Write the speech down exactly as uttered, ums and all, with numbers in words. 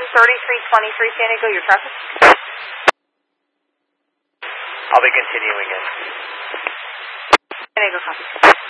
thirty-three twenty-three San Diego, your traffic? I'll be continuing in. San Diego, copy.